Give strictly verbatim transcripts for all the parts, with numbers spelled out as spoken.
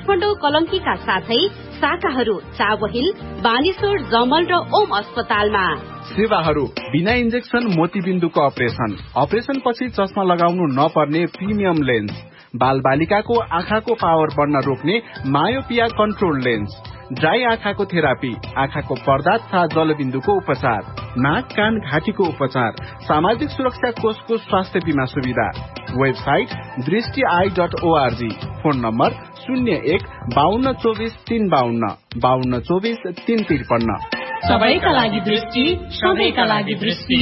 काठमाडौँ कलंकीका साथै शाखाहरू चाबहिल, बानेश्वर, जमल र ओम अस्पतालमा। सेवाहरू बिना इन्जेक्सन मोतीबिन्दुको अपरेसन, अपरेसन पछि चस्मा लगाउनु नपर्ने प्रिमियम लेन्स, बाल बालिकाको आँखाको पावर बढ्न रोक्ने मायोपिया कन्ट्रोल लेन्स, ड्राई आँखाको थेरापी, आँखाको पर्दा तथा जलबिन्दुको उपचार, नाक कान घाँटीको उपचार, सामाजिक सुरक्षा कोषको स्वास्थ्य बीमा सुविधा। वेबसाइट दृष्टि I dot ORG. Phone number शून्य एक बाहन्न चौबिस तीन बाहन्न बाहन्न चौबिस तीन त्रिपन्न। सबैका लागि दृष्टि, सबैका लागि दृष्टि।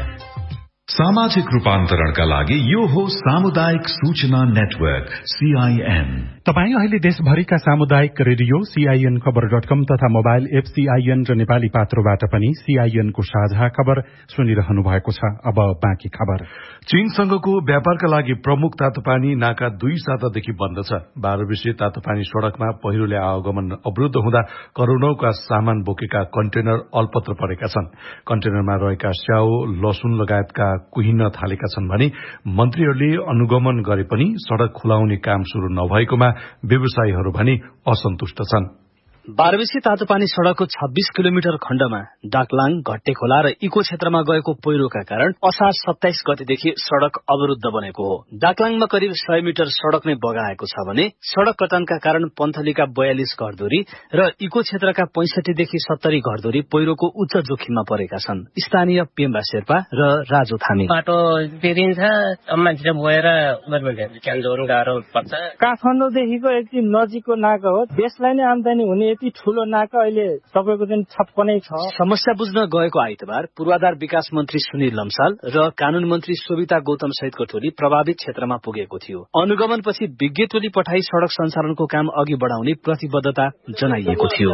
सामाजिक रूपान्तरणका लागि यो हो सामुदायिक सूचना नेटवर्क सीआईएन। तपाईँ अहिले देशभरिका सामुदायिक रेडियो सीआईएन खबर डट कम तथा मोबाइल एप सीआईएन र नेपाली पात्रोबाट पनि सीआईएनको साझा खबर सुनिरहनु भएको छ। अब बाँकी खबर। चीनसँगको व्यापारका लागि प्रमुख तातोपानी नाका दुई सातादेखि बन्द छ। बाह्र विषय तातोपानी सड़कमा पहिरोले आवागमन अवरुद्ध हुँदा करोड़ौंका सामान बोकेका कन्टेनर अल्पत्र परेका छन्। कन्टेनरमा रहेका स्याउ, लसुन लगायतका कुहिन थालेका छन् भने मन्त्रीहरूले अनुगमन गरे पनि सड़क खुलाउने काम शुरू नभएकोमा व्यवसायीहरू भने असन्तुष्ट छन्। बाह्रविसी तातोपानी सड़कको छब्बीस किलोमिटर खण्डमा डाकलाङ, घट्टे खोला र इको क्षेत्रमा गएको पहिरोका कारण असार सत्ताइस गतेदेखि सड़क अवरुद्ध बनेको हो। डाकलाङमा करिब सय मिटर सड़क नै बगाएको छ भने सड़क कटानका कारण पन्थलीका बयालिस घरधुरी र इको क्षेत्रका पैंसठी देखि सत्तरी घरधुरी पहिरोको उच्च जोखिममा परेका छन्। स्थानीय पेम्बा शेर्पा र राजु थामी। बाटो पेरिन्छ, मान्छे गएर क्यान्जोर गाह्रो पर्छ। काठमाडौँदेखिको एकदम नजिकको नाका हो, देशलाई नै आम्दानी हुने यति ठूलो नाका अहिले तपाईको दिन छप्पनै छ। समस्या बुझ्न गएको आइतबार पूर्वाधार विकास मन्त्री सुनिल लम्साल र कानून मन्त्री सोभिता गौतम सहितको टोली प्रभावित क्षेत्रमा पुगेको थियो। अनुगमनपछि विज्ञ टोली पठाई सड़क सञ्चालनको काम अघि बढाउने प्रतिबद्धता जनाइएको थियो।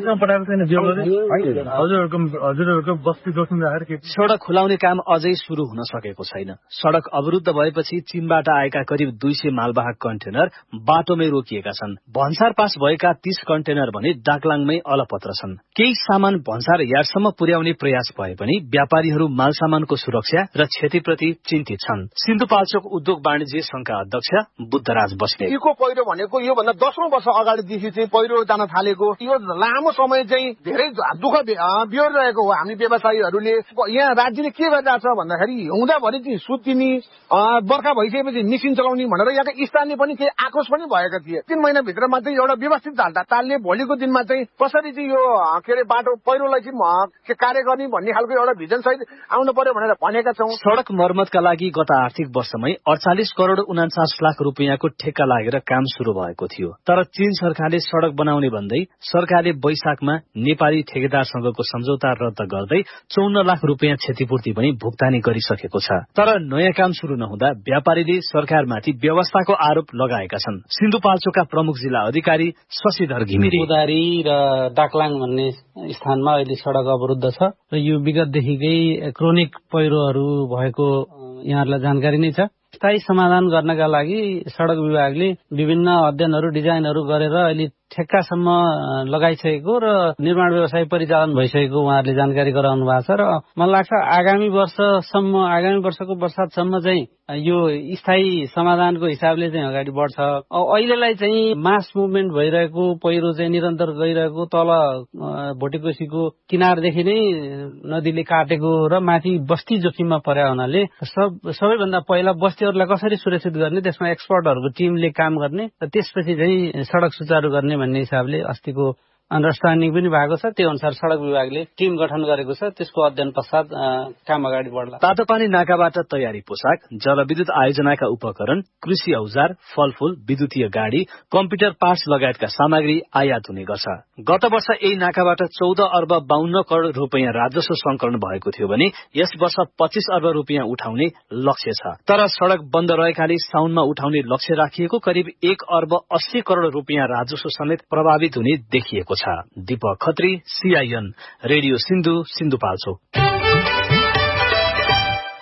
सड़क खुलाउने काम अझै शुरू हुन सकेको छैन। सड़क अवरुद्ध भएपछि चीनबाट आएका करिब दुई सय मालवाहक कन्टेनर बाटोमै रोकिएका छन्। भन्सार पास भएका तीस कन्टेनर भने डाकलाङमै अलपत्र छन्। केही सामान भन्सार यार्डसम्म पुर्याउने प्रयास भए पनि व्यापारीहरू माल सामानको सुरक्षा र क्षतिप्रति चिन्तित छन्। सिन्धुपाल्चोक उद्योग वाणिज्य संघका अध्यक्ष बुद्धराज बस्नेत। इको पहिरो भनेको यो भन्दा दशौं वर्ष अगाडिदेखि चाहिँ पहिरो जान थालेको, यो लामो समय चाहिँ धेरै दुःख बिहोर रहेको हो। हामी व्यवसायीहरूले यहाँ राज्यले के गरिरहेछ भन्दाखेरि हुँदाभरि चाहिँ सुत्तिनी, बर्खा भइसकेपछि मिसिन चलाउने भनेर यहाँका स्थानीय पनि केही आक्रोश पनि भएका थिए। तीन महिनाभित्रमा चाहिँ एउटा व्यवस्थित ढाल्दा तालले भोलिको दिनमा चाहिँ कसरी चाहिँ यो के अरे बाटो पहिरोलाई चाहिँ कार्य गर्ने भन्ने खालको एउटा भिजन सहित आउनु पर्यो भनेर भनेका छौं। सड़क मर्मतका लागि गत आर्थिक वर्षमै अडचालिस करोड़ उनाचास लाख रुपियाँको ठेक्का लागेर काम शुरू भएको थियो। तर चीन सरकारले सड़क बनाउने भन्दै सरकारले वैशाखमा नेपाली ठेकेदारसँगको सम्झौता रद्द गर्दै चौन्न लाख रुपियाँ क्षतिपूर्ति पनि भुक्तानी गरिसकेको छ। तर नयाँ काम शुरू नहुँदा व्यापारीले सरकारमाथि व्यवस्थाको आरोप लगाएका छन्। सिन्धुपाल्चोकका प्रमुख जिल्ला अधिकारी शशिधर घिमिरे। उदारी र डाकलाङ भन्ने स्थानमा अहिले सड़क अवरुद्ध छ र यो विगतदेखिकै क्रोनिक पहिरोहरू भएको यहाँहरूलाई जानकारी नै छ। स्थायी समाधान गर्नका लागि सड़क विभागले विभिन्न अध्ययनहरू डिजाइनहरू गरेर अहिले ठेक्कासम्म लगाइसकेको र निर्माण व्यवसाय परिचालन भइसकेको उहाँहरूले जानकारी गराउनु भएको छ। र मलाई लाग्छ आगामी वर्षसम्म आगामी वर्षको बर्सातसम्म चाहिँ यो स्थायी समाधानको हिसाबले चाहिँ अगाडि बढ्छ। अहिलेलाई चाहिँ मास मुभमेन्ट भइरहेको पहिरो चाहिँ निरन्तर गइरहेको तल भोटेकोसीको किनारदेखि नै नदीले काटेको र माथि बस्ती जोखिममा परे हुनाले सब सबैभन्दा पहिला बस्तीहरूलाई कसरी सुरक्षित गर्ने त्यसमा एक्सपर्टहरूको टिमले काम गर्ने र त्यसपछि चाहिँ सड़क सुचारू गर्ने भन्ने हिसाबले अस्तिको अन्डरस्ट्यान्डिङ पनि भएको छ। त्यो अनुसार सड़क विभागले टिम गठन गरेको छ। त्यसको अध्ययन पश्चात काम अगाडि बढ्ला। तातोपानी नाकाबाट तयारी पोसाक, जलविद्युत आयोजनाका उपकरण, कृषि औजार, फलफूल, विद्युतीय गाडी, कम्प्युटर पार्ट्स लगायतका सामग्री आयात हुने गर्छ। गत वर्ष यही नाकाबाट चौध अर्ब बाहन्न करोड़ रुपियाँ राजस्व संकलन भएको थियो भने यस वर्ष पच्चीस अर्ब रुपियाँ उठाउने लक्ष्य छ। तर सड़क बन्द रहेकाले साउनमा उठाउने लक्ष्य राखिएको करिब एक अर्ब अस्सी करोड़ रुपियाँ राजस्व समेत प्रभावित हुने देखिएको छ। Deepak Khatri, CIN, radio Sindhu, Sindhupalchok.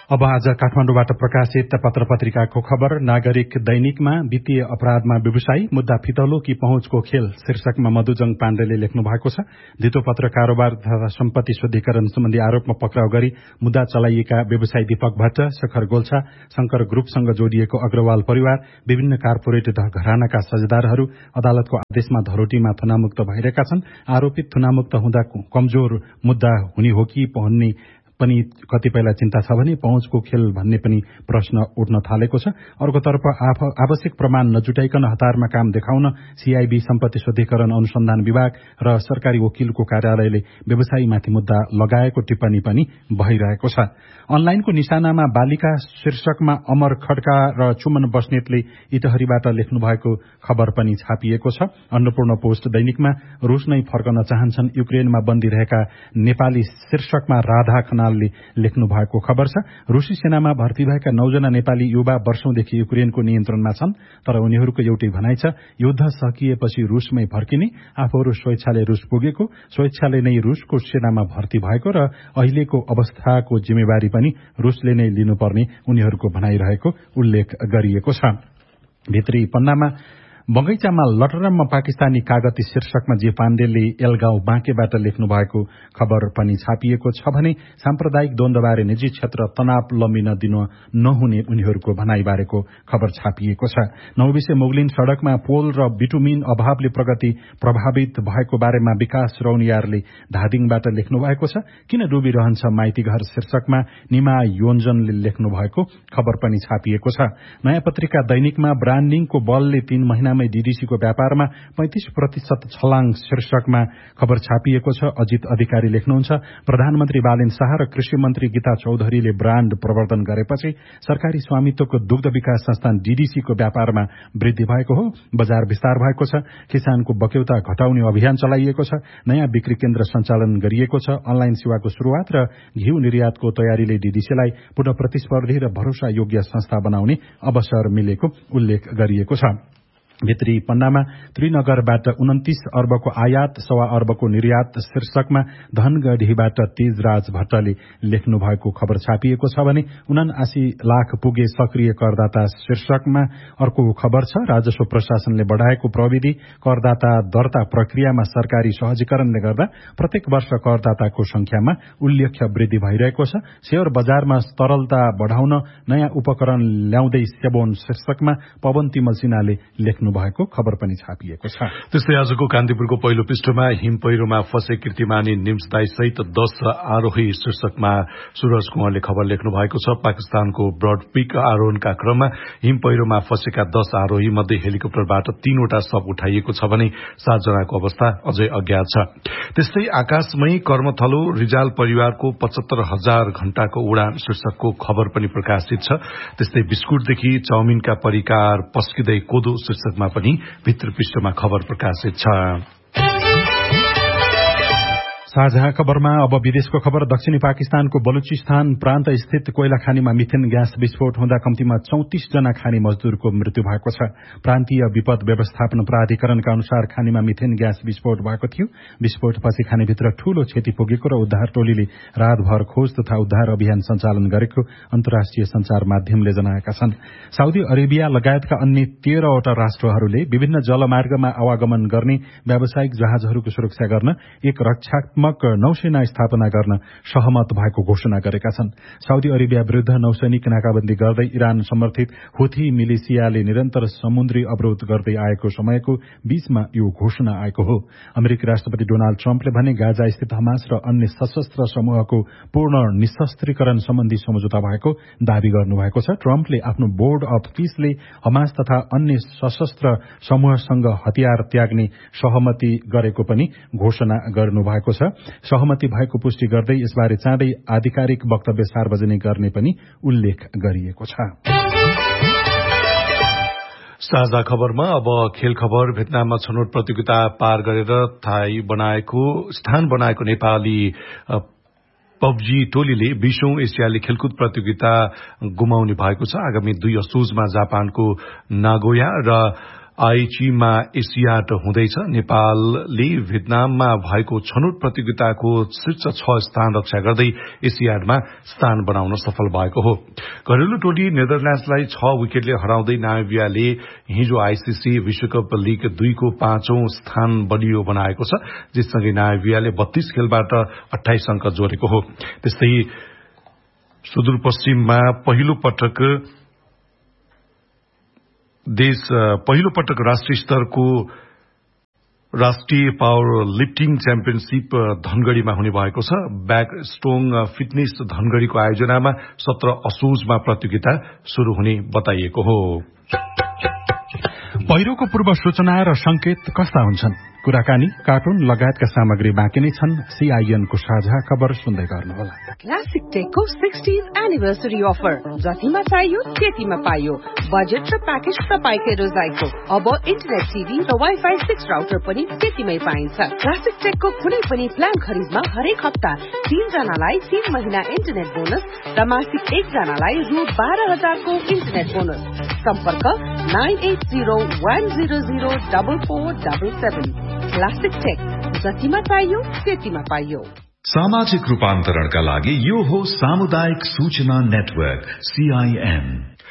अब आज काठमाडौँबाट प्रकाशित पत्र पत्रिकाको खबर नागरिक दैनिकमा वित्तीय अपराधमा व्यवसायी मुद्दा फितलो कि पहुँचको खेल शीर्षकमा मधुजङ पाण्डेले लेख्नु भएको छ। धितोपत्र कारोबार तथा सम्पत्ति शुद्धिकरण सम्बन्धी आरोपमा पक्राउ गरी मुद्दा चलाइएका व्यवसायी दीपक भट्ट, शेखर गोल्छा, शंकर ग्रुपसँग जोडिएको अग्रवाल परिवार, विभिन्न कार्पोरेट घरानाका साझेदारहरू अदालतको आदेशमा धरोटीमा थुनामुक्त भइरहेका छन्। आरोपित थुनामुक्त हुँदा कमजोर मुद्दा हुने हो कि भन्ने पनि कतिपयलाई चिन्ता छ भने पहुँचको खेल भन्ने पनि प्रश्न उठ्न थालेको छ। अर्कोतर्फ आवश्यक प्रमाण नजुटाइकन हतारमा काम देखाउन सीआईबी सम्पत्ति शुद्धिकरण अनुसन्धान विभाग र सरकारी वकिलको कार्यालयले व्यवसायीमाथि मुद्दा लगाएको टिप्पणी पनि भइरहेको छ। अनलाइनको निशानामा बालिका शीर्षकमा अमर खड्का र चुमन बस्नेतले इटहरीबाट लेख्नु भएको खबर पनि छापिएको छ। अन्नपूर्ण पोस्ट दैनिकमा रूस नै फर्कन चाहन्छन् युक्रेनमा बन्दी रहेका नेपाली शीर्षकमा राधा खनालले लेख्नु भएको खबर छ। रूसी सेनामा भर्ती भएका नौजना नेपाली युवा वर्षौंदेखि युक्रेनको नियन्त्रणमा छन्, तर उनीहरूको एउटै भनाइ छ, युद्ध सकिएपछि रूसमै फर्किने। आफूहरू स्वेच्छाले रूस पुगेको, स्वेच्छाले नै रूसको सेनामा भर्ती भएको र अहिलेको अवस्थाको जिम्मेवारी पनि रूसले नै लिनुपर्ने उनीहरूको भनाइरहेको उल्लेख गरिएको छ। भित्री पन्नामा बगैंचामा लटरममा पाकिस्तानी कागती शीर्षकमा जे पाण्डेले एलगाउँ बाँकेबाट लेख्नु भएको खबर पनि छापिएको छ भने साम्प्रदायिक द्वन्द्वबारे निजी क्षेत्र तनाव लम्बिन दिन नहुने उनीहरूको भनाइबारेको खबर छापिएको छ। नौबिसे मुगलिन सड़कमा पोल र बिटुमिन अभावले प्रगति प्रभावित भएको बारेमा विकास रौनियारले धादिङबाट लेख्नु भएको छ। किन डुबिरहन्छ माइतीघर शीर्षकमा निमा योन्जनले लेख्नु भएको खबर पनि छापिएको छ। नयाँ पत्रिका दैनिकमा ब्रान्डिङको बलले तीन महिना डीडीसीको व्यापारमा पैंतीस प्रतिशत छलाङ शीर्षकमा खबर छापिएको छ। अजित अधिकारी लेख्नुहुन्छ, प्रधानमन्त्री बालेन शाह र कृषि मन्त्री गीता चौधरीले ब्राण्ड प्रवर्धन गरेपछि सरकारी स्वामित्वको दुग्ध विकास संस्थान डीडीसीको व्यापारमा वृद्धि भएको हो, बजार विस्तार भएको छ, किसानको बक्यौता घटाउने अभियान चलाइएको छ, नयाँ बिक्री केन्द्र सञ्चालन गरिएको छ, अनलाइन सेवाको शुरूआत र घिउ निर्यातको तयारीले डीडीसीलाई पुनः प्रतिस्पर्धी र भरोसा योग्य संस्था बनाउने अवसर मिलेको उल्लेख गरिएको छ। भित्री पन्नामा त्रिनगरबाट उन्तिस अर्बको आयात सवा अर्बको निर्यात शीर्षकमा धनगढ़ीबाट तेजराज भट्टले लेख्नु भएको खबर छापिएको छ भने उनासी लाख पुगे सक्रिय करदाता शीर्षकमा अर्को खबर छ। राजस्व प्रशासनले बढ़ाएको प्रविधि करदाता दर्ता प्रक्रियामा सरकारी सहजीकरणले गर्दा प्रत्येक वर्ष करदाताको संख्यामा उल्लेख्य वृद्धि भइरहेको छ। शेयर बजारमा तरलता बढ़ाउन नयाँ उपकरण ल्याउँदै सेबोन शीर्षकमा पवन तिमल सिन्हाले लेख्नु भएको खबर पनि छापिएको छ। त्यस्तै आजको कान्तिपुरको पहिलो पृष्ठमा हिम पहिरोमा फसे कीर्तिमानी निम्सदाई सहित दश आरोही शीर्षकमा सूरज कुँवरले खबर लेख्नु भएको छ। पाकिस्तानको ब्रड पीक आरोहणका क्रममा हिम पहिरोमा फसेका दश आरोही मध्ये हेलिकप्टरबाट तीनवटा शव उठाइएको छ भने सातजनाको अवस्था अझै अज्ञात छ। त्यस्तै आकाशमै कर्मथलो रिजाल परिवारको पचहत्तर हजार घण्टाको उडान शीर्षकको खबर पनि प्रकाशित छ। त्यस्तै बिस्कुटदेखि चाउमिनका परिकार पस्किँदै कोदो शीर्षकमा पनि भित्र पृष्ठमा खबर प्रकाशित छ। साझा खबरमा अब विदेशको खबर। दक्षिणी पाकिस्तानको बलुचिस्तान प्रान्त स्थित कोइला खानीमा मिथेन ग्यास विस्फोट हुँदा कम्तीमा चौतिस जना खानी मजदूरको मृत्यु भएको छ। प्रान्तीय विपद व्यवस्थापन प्राधिकरणका अनुसार खानीमा मिथेन ग्यास विस्फोट भएको थियो। विस्फोटपछि खानीभित्र ठूलो क्षति पुगेको र उद्धार टोलीले रातभर खोज तथा उद्धार अभियान सञ्चालन गरेको अन्तर्राष्ट्रिय संचार माध्यमले जनाएका छन्। साउदी अरेबिया लगायतका अन्य तेह्रवटा राष्ट्रहरूले विभिन्न जलमार्गमा आवागमन गर्ने व्यावसायिक जहाजहरूको सुरक्षा गर्न एक रक्षात्मक नौसेना स्थापना गर्न सहमत भएको घोषणा गरेका छन्। साउदी अरेबिया विरूद्ध नौसैनिक नाकाबन्दी गर्दै इरान समर्थित हुथी मिलिसियाले निरन्तर समुद्री अवरोध गर्दै आएको समयको बीचमा यो घोषणा आएको हो। अमेरिकी राष्ट्रपति डोनाल्ड ट्रम्पले भने गाजा स्थित हमास र अन्य सशस्त्र समूहको पूर्ण निशस्त्रीकरण सम्बन्धी सम्झौता भएको दावी गर्नुभएको छ। ट्रम्पले आफ्नो बोर्ड अफ पीसले हमास तथा अन्य सशस्त्र समूहसँग हतियार त्याग्ने सहमति गरेको पनि घोषणा गर्नुभएको छ। सहमति भएको पुष्टि गर्दै यसबारे चाँडै आधिकारिक वक्तव्य सार्वजनिक गर्ने पनि उल्लेख गरिएको छ। साझा खबरमा अब खेल खबर। भियतनाममा छनौट प्रतियोगिता पार गरेर थाई बनाएको स्थान बनाएको नेपाली पबजी टोलीले बीसौं एसियाली खेलकुद प्रतियोगिता गुमाउने भएको छ। आगामी दुई असोजमा जापानको नागोया र आइचीमा एसियाड हुँदैछ। नेपालले भियतनाममा भएको छनौट प्रतियोगिताको शीर्ष छ स्थान रक्षा गर्दै एसियाडमा स्थान बनाउन सफल भएको हो। घरेलु टोली नेदरल्याण्ड्सलाई छ विकेटले हराउँदै नामिबियाले हिजो आईसीसी विश्वकप लीग दुईको पाँचौं स्थान बलियो बनाएको छ, जससँगै नामिबियाले बत्तीस खेलबाट अठाइस अंक जोडेको हो। त्यस्तै सुदूरपश्चिममा पहिलो पटक देश पहिलो पटक राष्ट्रिय स्तरको राष्ट्रिय पावर लिफ्टिङ च्याम्पियनशीप धनगढ़ीमा हुने भएको छ। ब्याक स्ट्रोङ फिटनेस धनगढ़ीको आयोजनामा सत्र असोजमा प्रतियोगिता शुरू हुने बताइएको हो। पहिरोको पूर्व सूचना र संकेत कस्ता हुन्छन्? कुराकानी, कार्टुन लगायतका सामग्री बाँकी नै छन्। सीआईएनको साझा खबर सुन्दै गर्नुहोला। क्लासिक टेकको सिक्सटीन्थ एनिभर्सरी अफर, जतिमा चाहियो त्यतिमा पाइयो। बजेट र प्याकेज तपाईँकै रोजाइको। अब इन्टरनेट टिभी र वाइफाई सिक्स राउटर पनि त्यतिमै पाइन्छ। क्लासिक टेकको कुनै पनि प्लान खरिदमा हरेक हप्ता तीन जनालाई तीन महिना इन्टरनेट बोनस र मासिक एक जनालाई रु बाह्र हजारको इन्टरनेट बोनस। सम्पर्क nine at zero one zero zero double four double seven. Classic take, जतिमा चाहियो त्यतिमा पाइयो। सामाजिक रूपान्तरणका लागि यो हो सामुदायिक सूचना नेटवर्क सीआईएन।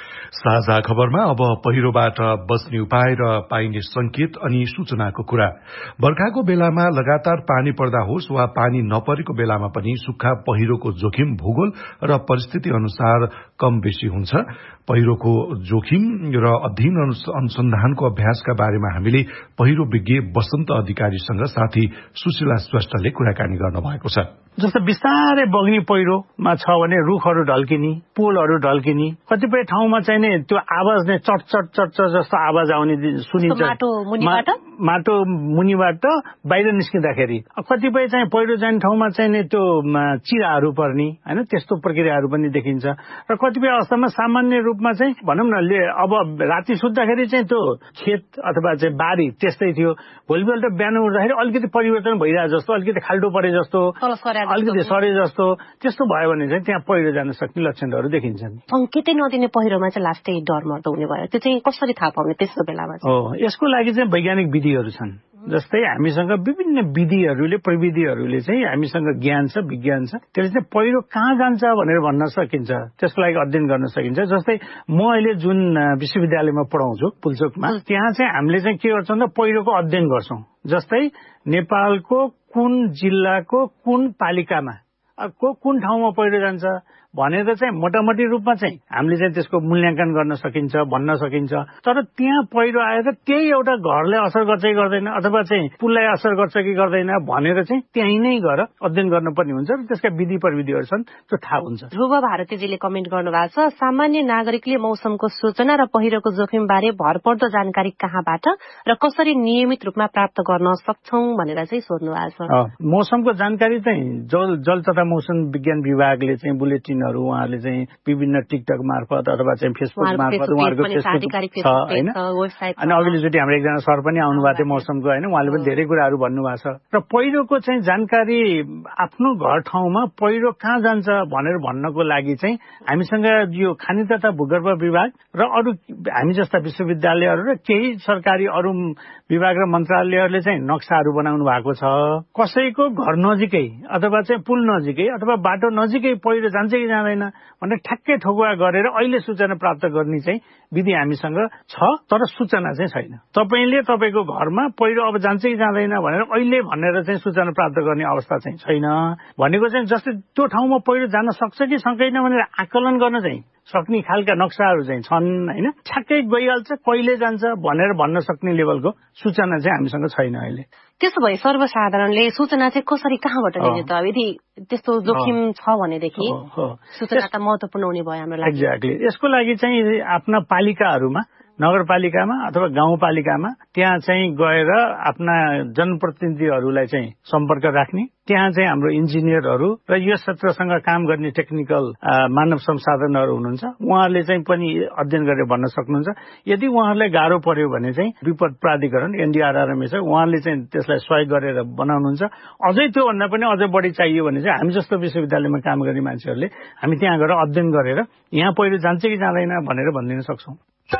साझा खबरमा अब पहिरोबाट बस्ने उपाय र पाइने संकेत अनि सूचनाको कुरा। बर्खाको बेलामा लगातार पानी पर्दा होस् वा पानी नपरेको बेलामा पनि सुक्खा पहिरोको जोखिम भूगोल र परिस्थिति अनुसार कम बेसी हुन्छ। पहिरोको जोखिम र अध्ययन अनुसन्धानको अभ्यासका बारेमा हामीले पहिरो विज्ञ वसन्त अधिकारीसँग साथी सुशीला श्रेष्ठले कुराकानी गर्न भएको छ। जस्तो बिस्तारै बग्ने पहिरोमा छ भने रुखहरू ढल्किने, पोलहरू ढल्किने, कतिपय ठाउँमा चाहिँ नि त्यो आवाज नै चट चट चट चट जस्तो आवाज आउने सुनिन्छ माटो मुनिबाट माटो मुनिबाट बाहिर निस्किँदाखेरि। कतिपय चाहिँ पहिरो जाने ठाउँमा चाहिँ नि त्यो चिराहरू पर्ने हैन, त्यस्तो प्रक्रियाहरू पनि देखिन्छ। र कतिपय अवस्थामा सामान्य रूपमा चाहिँ भनौँ न अब राति सुत्दाखेरि चाहिँ त्यो खेत अथवा चाहिँ बारी त्यस्तै थियो, भोलिपल्ट बिहान उठ्दाखेरि अलिकति परिवर्तन भइरहेको जस्तो, अलिकति खाल्डो परे जस्तो, अलिकति सरे जस्तो, त्यस्तो भयो भने चाहिँ त्यहाँ पहिरो जान सक्ने लक्षणहरू देखिन्छन्। संकेतै नदिने पहिरोमा चाहिँ लास्टै डर मर्दो हुने भयो, त्यो चाहिँ कसरी थाहा पाउने त्यस्तो बेलामा? हो, यसको लागि चाहिँ वैज्ञानिक विधिहरू छन्। जस्तै हामीसँग विभिन्न विधिहरूले प्रविधिहरूले चाहिँ हामीसँग ज्ञान छ, विज्ञान छ, त्यसले चाहिँ पहिरो कहाँ जान्छ भनेर भन्न सकिन्छ, त्यसको लागि अध्ययन गर्न सकिन्छ। जस्तै म अहिले जुन विश्वविद्यालयमा पढाउँछु पुल्चोकमा, त्यहाँ चाहिँ हामीले चाहिँ के गर्छौँ त पहिरोको अध्ययन गर्छौँ। जस्तै नेपालको कुन जिल्लाको कुन पालिकामा को कुन ठाउँमा पहिरो जान्छ भनेर चाहिँ मोटामोटी रूपमा चाहिँ हामीले चाहिँ त्यसको मूल्याङ्कन गर्न सकिन्छ, भन्न सकिन्छ। तर त्यहाँ पहिरो आएर त्यही एउटा घरलाई असर गर्छ कि गर्दैन अथवा चाहिँ पुललाई असर गर्छ कि गर्दैन भनेर चाहिँ त्यहीँ नै गएर अध्ययन गर्नुपर्ने हुन्छ र त्यसका विधि प्रविधिहरू छन्, त्यो थाहा हुन्छ। ध्रुव भारतीजीले कमेन्ट गर्नुभएको छ, सामान्य नागरिकले मौसमको सूचना र पहिरोको जोखिम बारे भरपर्दो जानकारी कहाँबाट र कसरी नियमित रूपमा प्राप्त गर्न सक्छौं भनेर चाहिँ सोध्नु भएको छ। मौसमको जानकारी चाहिँ जल जल तथा मौसम विज्ञान विभागले चाहिँ बुलेटिन उहाँहरूले चाहिँ विभिन्न टिकटक मार्फत अथवा चाहिँ फेसबुक मार्फत उहाँहरूको फेसबुक छ हैन। अनि अघिल्लोचोटि हाम्रो एकजना सर पनि आउनु भएको थियो मौसमको हैन, उहाँले पनि धेरै कुराहरू भन्नुभएको छ। र पहिरोको चाहिँ जानकारी आफ्नो घर ठाउँमा पहिरो कहाँ जान्छ भनेर भन्नको लागि चाहिँ हामीसँग यो खानी तथा भूगर्भ विभाग र अरू हामी जस्ता विश्वविद्यालयहरू र केही सरकारी अरू विभाग र मन्त्रालयहरूले चाहिँ नक्साहरू बनाउनु भएको छ। कसैको घर नजिकै अथवा चाहिँ पुल नजिकै अथवा बाटो नजिकै पहिरो जान्छ कि जाँदैन भनेर ठ्याक्कै ठोकुवा गरेर अहिले सूचना प्राप्त गर्ने चाहिँ विधि हामीसँग छ, तर सूचना चाहिँ छैन। तपाईँले तपाईँको घरमा पहिरो अब जान्छ कि जाँदैन भनेर अहिले भनेर चाहिँ सूचना प्राप्त गर्ने अवस्था चाहिँ छैन। भनेको चाहिँ जस्तै त्यो ठाउँमा पहिरो जान सक्छ कि सक्दैन भनेर आकलन गर्न चाहिँ सक्ने खालका नक्साहरू चाहिँ छन् हैन। ठ्याक्कै गइहाल्छ, कहिले जान्छ भनेर भन्न सक्ने लेभलको सूचना चाहिँ हामीसँग छैन अहिले। त्यसो भए सर्वसाधारणले सूचना चाहिँ कसरी कहाँबाट लिने त? यदि त्यस्तो जोखिम छ भनेदेखि सूचना त महत्त्वपूर्ण हुने भयो हाम्रो लागि। एक्ज्याक्टली। यसको लागि चाहिँ आफ्ना पालिकाहरूमा, नगरपालिकामा अथवा गाउँपालिकामा त्यहाँ चाहिँ गएर आफ्ना जनप्रतिनिधिहरूलाई चाहिँ सम्पर्क राख्ने, त्यहाँ चाहिँ हाम्रो इन्जिनियरहरू र यो क्षेत्रसँग काम गर्ने टेक्निकल मानव संसाधनहरू हुनुहुन्छ, उहाँहरूले चाहिँ पनि अध्ययन गरेर भन्न सक्नुहुन्छ। यदि उहाँहरूलाई गाह्रो पर्यो भने चाहिँ विपद प्राधिकरण एनडीआरआरएमए छ, उहाँहरूले चाहिँ त्यसलाई सहयोग गरेर बनाउनुहुन्छ। अझै त्योभन्दा पनि अझै बढी चाहियो भने चाहिँ हामी जस्तो विश्वविद्यालयमा काम गर्ने मान्छेहरूले हामी त्यहाँ गएर अध्ययन गरेर यहाँ पहिरो जान्छ कि जाँदैन भनेर भनिदिन सक्छौँ।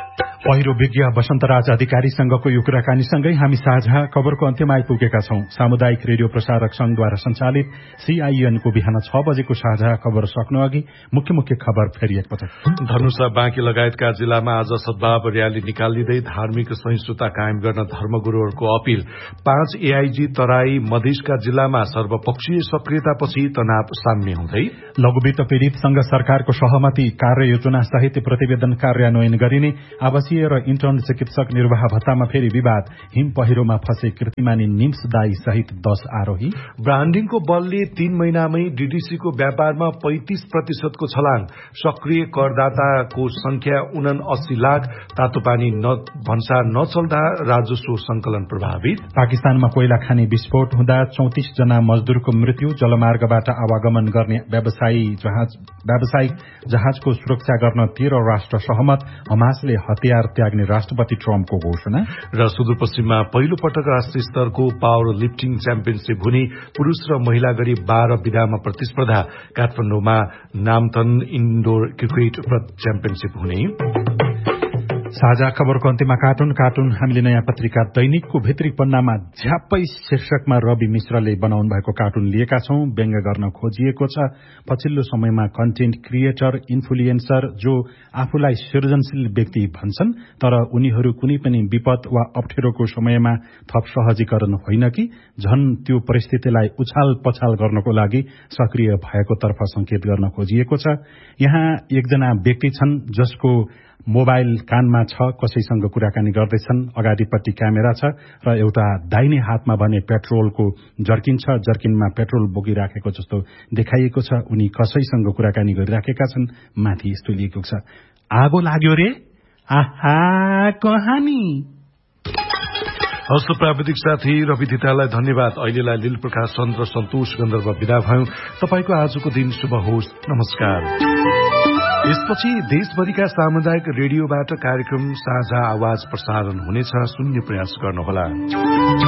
पहिरो विज्ञ वसन्तराज अधिकारीसँगको यो कुराकानीसँगै हामी साझा खबरको अन्त्यमा आइपुगेका छौं। सामुदायिक रेडियो प्रसारक संघद्वारा सञ्चालित सीआईएनको बिहान छ बजेको साझा खबर सक्नु अघि मुख्य मुख्य खबर फेरि एकपटक। धनुषा बाँकी लगायतका जिल्लामा आज सद्भाव रयाली निकालिँदै धार्मिक सहिष्णुता कायम गर्न धर्मगुरूहरूको अपील। पाँच एआईजी तराई मधेसका जिल्लामा सर्वपक्षीय सक्रियतापछि तनाव साम्य हुँदै। लघुवित्त पीड़ितसँग सरकारको सहमति, कार्ययोजना सहित प्रतिवेदन कार्यान्वयन गरिने। आवासीय र इन्टर्न चिकित्सक निर्वाह भत्तामा फेरि विवाद। हिम पहिरोमा फसे कृतिमानी निम्स दाई सहित दश आरोही। ब्रान्डिङको बलले तीन महिनामै डीडीसीको व्यापारमा पैंतीस प्रतिशतको छलाङ। सक्रिय करदाताको संख्या उनासी लाख। तातोपानी भन्सार नचल्दा राजस्व संकलन प्रभावित। पाकिस्तानमा कोइला खानी विस्फोट हुँदा चौतिस जना मजदूरको मृत्यु। जलमार्गबाट आवागमन गर्ने व्यावसायिक जहाजको सुरक्षा गर्न तेह्र राष्ट्र सहमत। हमासले हतियार त्याग्ने राष्ट्रपति ट्रम्पको घोषणा। र सुदूरपश्चिममा पहिलो पटक राष्ट्रिय स्तरको पावर लिफ्टिङ च्याम्पियनशीप हुने। पुरूष र महिला गरी बाह्र विधामा प्रतिस्पर्धा। काठमाडौँमा नामथन इन्डोर क्रिकेट च्याम्पियनशीप हुने। साझा खबरको अन्त्यमा कार्टुन कार्टुन हामीले नयाँ पत्रिका दैनिकको भित्री पन्नामा झ्याप्पै शीर्षकमा रवि मिश्रले बनाउनु भएको कार्टुन लिएका छौं। व्यङ्ग्य गर्न खोजिएको छ। पछिल्लो समयमा कन्टेन्ट क्रिएटर, इन्फ्लुएन्सर जो आफूलाई सृजनशील व्यक्ति भन्छन् तर उनीहरू कुनै पनि विपद वा अप्ठ्यारोको समयमा थप सहजीकरण होइन कि झन त्यो परिस्थितिलाई उछाल पछाल गर्नको लागि सक्रिय भएको तर्फ संकेत गर्न खोजिएको छ। यहाँ एकजना व्यक्ति छन् जसको मोबाइल कानमा छ, कसैसँग कुराकानी गर्दैछन्। अगाडिपट्टि क्यामेरा छ र एउटा दाहिने हातमा भने पेट्रोलको जर्किन छ। जर्किनमा पेट्रोल बोकिराखेको जस्तो देखाइएको छ। उनी कसैसँग कुराकानी गरिराखेका छन्। माथि यस्तो लेखेको छ, आगो लाग्यो रे, आहा कहानी। हस्त प्राविधिक साथी रवि धितालाई धन्यवाद। अहिलेलाई लील प्रकाश चन्द्र सन्तोष गन्धर्व विदा भयौं। तपाईको आजको दिन शुभ होस्। नमस्कार। यसपछि देशभरिका सामुदायिक रेडियोबाट कार्यक्रम साझा आवाज प्रसारण हुनेछ। सुन्ने प्रयास गर्नुहोला।